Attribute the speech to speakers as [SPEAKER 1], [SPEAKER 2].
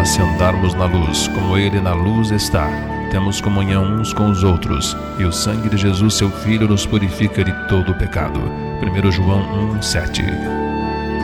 [SPEAKER 1] Mas se andarmos na luz, como Ele na luz está, temos comunhão uns com os outros, e o sangue de Jesus, seu Filho, nos purifica de todo o pecado. 1 João 1:7.